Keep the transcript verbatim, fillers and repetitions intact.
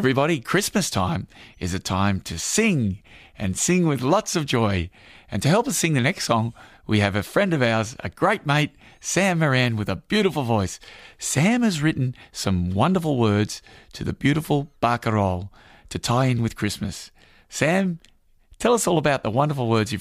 everybody, Christmas time is a time to sing and sing with lots of joy. And to help us sing the next song, we have a friend of ours, a great mate, Sam Moran, with a beautiful voice. Sam has written some wonderful words to the beautiful Barcarolle to tie in with Christmas. Sam, tell us all about the wonderful words you've